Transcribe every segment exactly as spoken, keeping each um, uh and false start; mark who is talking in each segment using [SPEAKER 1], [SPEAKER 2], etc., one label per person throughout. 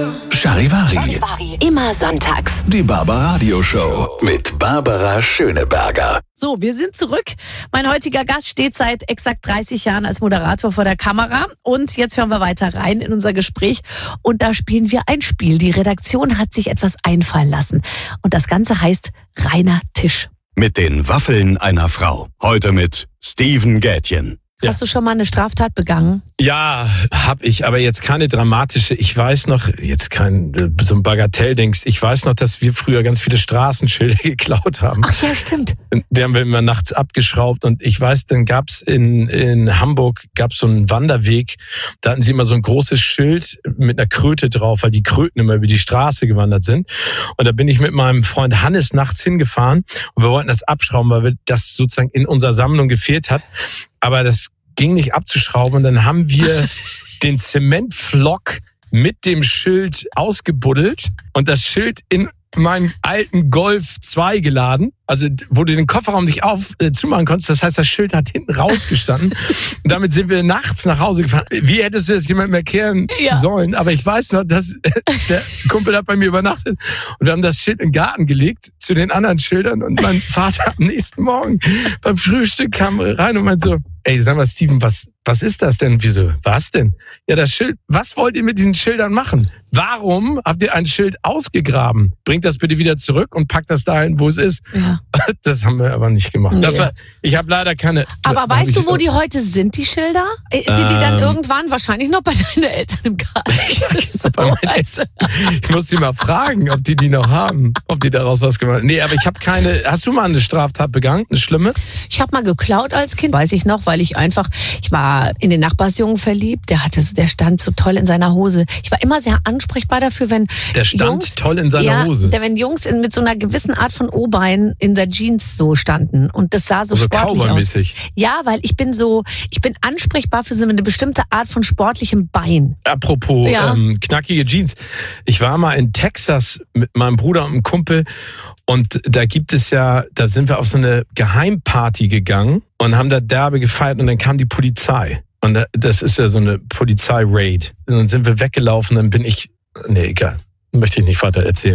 [SPEAKER 1] Charivari.
[SPEAKER 2] Charivari. Immer sonntags.
[SPEAKER 1] Die Barbaradio Show mit Barbara Schöneberger.
[SPEAKER 3] So, wir sind zurück. Mein heutiger Gast steht seit exakt dreißig Jahren als Moderator vor der Kamera. Und jetzt hören wir weiter rein in unser Gespräch. Und da spielen wir ein Spiel. Die Redaktion hat sich etwas einfallen lassen. Und das Ganze heißt Reiner Tisch.
[SPEAKER 4] Mit den Waffeln einer Frau. Heute mit Steven Gätjen.
[SPEAKER 3] Ja. Hast du schon mal eine Straftat begangen?
[SPEAKER 5] Ja, hab ich, aber jetzt keine dramatische. Ich weiß noch, jetzt kein so ein Bagatelldings. Ich weiß noch, dass wir früher ganz viele Straßenschilder geklaut haben.
[SPEAKER 3] Ach ja, stimmt.
[SPEAKER 5] Die haben wir immer nachts abgeschraubt und ich weiß, dann gab's in in Hamburg gab's so einen Wanderweg. Da hatten sie immer so ein großes Schild mit einer Kröte drauf, weil die Kröten immer über die Straße gewandert sind. Und da bin ich mit meinem Freund Hannes nachts hingefahren und wir wollten das abschrauben, weil das sozusagen in unserer Sammlung gefehlt hat. Aber das ging nicht abzuschrauben und dann haben wir den Zementflock mit dem Schild ausgebuddelt und das Schild in meinen alten Golf zwei geladen, also wo du den Kofferraum nicht auf äh, zumachen konntest. Das heißt, das Schild hat hinten rausgestanden und damit sind wir nachts nach Hause gefahren. Wie hättest du das jemandem erklären ja. sollen? Aber ich weiß noch, dass äh, der Kumpel hat bei mir übernachtet und wir haben das Schild in den Garten gelegt zu den anderen Schildern und mein Vater am nächsten Morgen beim Frühstück kam rein und meinte so, ey, sag mal, Steven, was, was ist das denn? Wieso? Was denn? Ja, das Schild. Was wollt ihr mit diesen Schildern machen? Warum habt ihr ein Schild ausgegraben? Bringt das bitte wieder zurück und packt das dahin, wo es ist. Ja. Das haben wir aber nicht gemacht. Nee. Das war, ich habe leider keine...
[SPEAKER 3] Aber weißt du, wo die heute sind, die Schilder? Sind ähm, die dann irgendwann wahrscheinlich noch bei deinen Eltern im Garten?
[SPEAKER 5] Ja, so, bei meinen Eltern. Ich muss sie mal fragen, ob die die noch haben. Ob die daraus was gemacht haben. Nee, aber ich habe keine... Hast du mal eine Straftat begangen? Eine schlimme?
[SPEAKER 3] Ich habe mal geklaut als Kind, weiß ich noch, weil ich einfach... Ich war in den Nachbarsjungen verliebt. Der hatte, der stand so toll in seiner Hose. Ich war immer sehr ansprechbar dafür, wenn
[SPEAKER 5] Der stand
[SPEAKER 3] Jungs,
[SPEAKER 5] toll in seiner
[SPEAKER 3] ja,
[SPEAKER 5] Hose?
[SPEAKER 3] Wenn Jungs in, mit so einer gewissen Art von O-Bein in der Jeans so standen. Und das sah so
[SPEAKER 5] also
[SPEAKER 3] sportlich aus.
[SPEAKER 5] Mäßig.
[SPEAKER 3] Ja, weil ich bin so, ich bin ansprechbar für so eine bestimmte Art von sportlichem Bein.
[SPEAKER 5] Apropos
[SPEAKER 3] ja.
[SPEAKER 5] ähm, knackige Jeans. Ich war mal in Texas mit meinem Bruder und einem Kumpel und da gibt es ja, da sind wir auf so eine Geheimparty gegangen und haben da derbe gefeiert und dann kam die Polizei. Und das ist ja so eine Polizei-Raid. Und dann sind wir weggelaufen, dann bin ich, nee, egal. Möchte ich nicht weiter erzählen.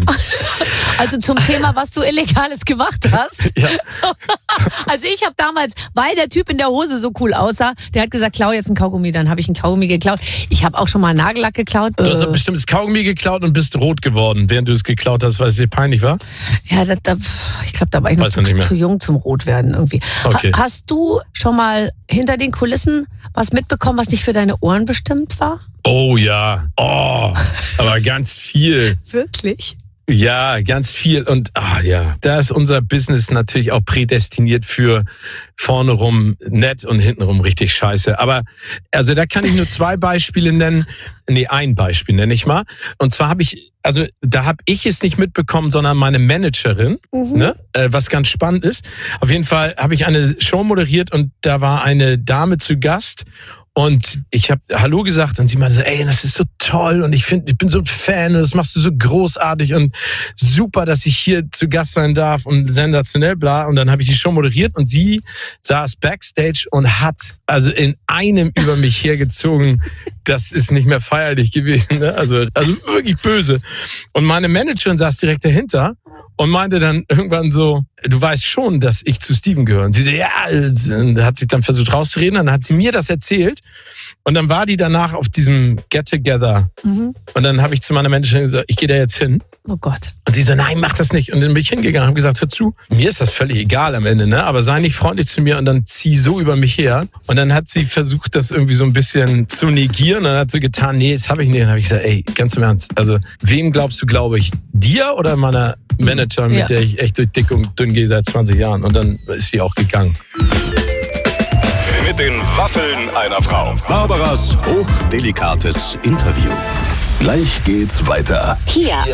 [SPEAKER 3] Also zum Thema, was du Illegales gemacht hast.
[SPEAKER 5] Ja.
[SPEAKER 3] Also ich habe damals, weil der Typ in der Hose so cool aussah, der hat gesagt, klau jetzt einen Kaugummi, dann habe ich einen Kaugummi geklaut. Ich habe auch schon mal Nagellack geklaut.
[SPEAKER 5] Du hast ein bestimmtes Kaugummi geklaut und bist rot geworden, während du es geklaut hast, weil es dir peinlich war?
[SPEAKER 3] Ja, das, das, ich glaube, da war ich noch zu, zu jung zum Rotwerden irgendwie.
[SPEAKER 5] Okay.
[SPEAKER 3] Ha, hast du schon mal hinter den Kulissen was mitbekommen, was nicht für deine Ohren bestimmt war?
[SPEAKER 5] Oh ja, oh, aber ganz viel.
[SPEAKER 3] Wirklich?
[SPEAKER 5] Ja, ganz viel. Und ah ja, da ist unser Business natürlich auch prädestiniert für vorne rum nett und hinten rum richtig scheiße. Aber also da kann ich nur zwei Beispiele nennen. Nee, ein Beispiel nenne ich mal. Und zwar habe ich, also da habe ich es nicht mitbekommen, sondern meine Managerin, mhm. ne, äh, was ganz spannend ist. Auf jeden Fall habe ich eine Show moderiert und da war eine Dame zu Gast. Und ich habe Hallo gesagt und sie meinte so, ey, das ist so toll und ich finde, ich bin so ein Fan und das machst du so großartig und super, dass ich hier zu Gast sein darf und sensationell, bla. Und dann habe ich die Show moderiert und sie saß backstage und hat also in einem über mich hergezogen. Das ist nicht mehr feierlich gewesen, ne? Also, also wirklich böse. Und meine Managerin saß direkt dahinter und meinte dann irgendwann so, du weißt schon, dass ich zu Steven gehöre. Und sie so, ja, und hat sich dann versucht rauszureden. Dann hat sie mir das erzählt. Und dann war die danach auf diesem Get-Together. Mhm. Und dann habe ich zu meiner Managerin gesagt, ich gehe da jetzt hin.
[SPEAKER 3] Oh Gott.
[SPEAKER 5] Und sie so, nein, mach das nicht. Und dann bin ich hingegangen und habe gesagt, hör zu, mir ist das völlig egal am Ende, ne? Aber sei nicht freundlich zu mir und dann zieh so über mich her. Und dann hat sie versucht, das irgendwie so ein bisschen zu negieren. Und dann hat sie getan, nee, das habe ich nicht. Und dann habe ich gesagt, ey, ganz im Ernst, also wem glaubst du, glaube ich? Dir oder meiner Manager, mit ja. der ich echt durch dick und dünn gehe seit zwanzig Jahren? Und dann ist sie auch gegangen.
[SPEAKER 4] Mit den Waffeln einer Frau. Barbaras hochdelikates Interview.
[SPEAKER 1] Gleich geht's weiter.
[SPEAKER 2] Hier